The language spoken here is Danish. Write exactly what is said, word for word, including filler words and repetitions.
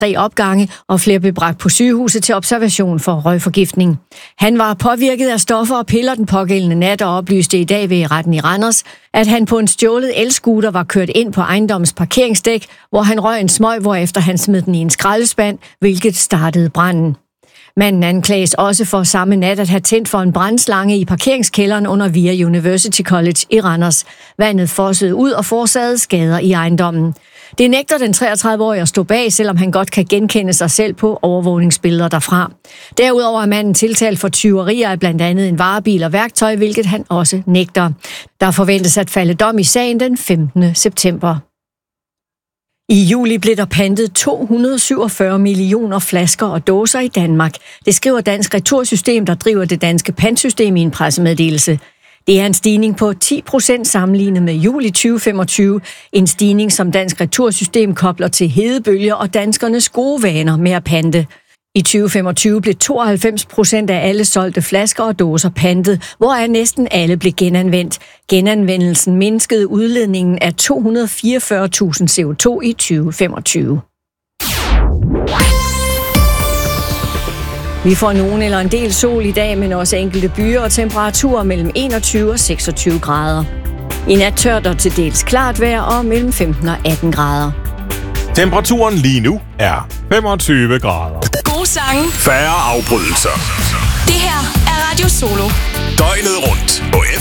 tre opgange, og flere blev bragt på sygehuset til observation for røgforgiftning. Han var påvirket af stoffer og piller den pågældende nat og oplyste i dag ved retten i Randers, at han på en stjålet elscooter var kørt ind på ejendommens parkeringsdæk, hvor han røg en smøg, hvorefter han smed den i en skraldespand, hvilket startede branden. Manden anklages også for samme nat at have tændt for en brandslange i parkeringskælderen under VIA University College i Randers. Vandet fossede ud og forårsagede skader i ejendommen. Det nægter den treogtredive-årige at stå bag, selvom han godt kan genkende sig selv på overvågningsbilleder derfra. Derudover er manden tiltalt for tyverier af blandt andet en varebil og værktøj, hvilket han også nægter. Der forventes at falde dom i sagen den femtende september. I juli blev der pantet to hundrede syvogfyrre millioner flasker og dåser i Danmark. Det skriver Dansk Retursystem, der driver det danske pantsystem i en pressemeddelelse. Det er en stigning på ti procent sammenlignet med juli tyve femogtyve. En stigning, som Dansk Retursystem kobler til hedebølger og danskernes gode vaner med at pante. I tyve femogtyve blev tooghalvfems procent af alle solgte flasker og dåser pantet, hvoraf næsten alle blev genanvendt. Genanvendelsen mindskede udledningen af to hundrede fireogfyrre tusind C O to i tyve femogtyve. Vi får nogen eller en del sol i dag, men også enkelte byer og temperaturer mellem enogtyve og seksogtyve grader. I nat tørt og til dels klart vejr og mellem femten og atten grader. Temperaturen lige nu er femogtyve grader. Gode sange. Færre afbrydelser. Det her er Radio Solo. Døgnet rundt på